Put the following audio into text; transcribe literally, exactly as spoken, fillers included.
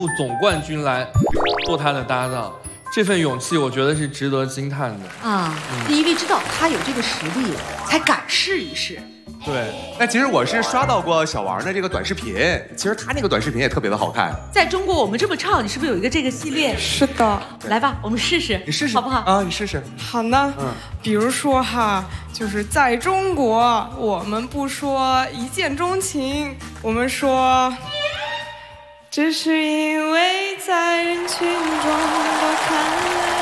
总冠军来做他的搭档，这份勇气我觉得是值得惊叹的啊！嗯、因为知道他有这个实力，才敢试一试。 对， 那其实我是刷到过小王的这个短视频，其实他那个短视频也特别的好看。 在中国我们这么唱，你是不是有一个这个系列？ 是的。 来吧，我们试试， 你试试好不好？ 啊，你试试。 好呢。嗯，比如说哈，就是在中国，我们不说一见钟情，我们说，只是因为在人群中多看了。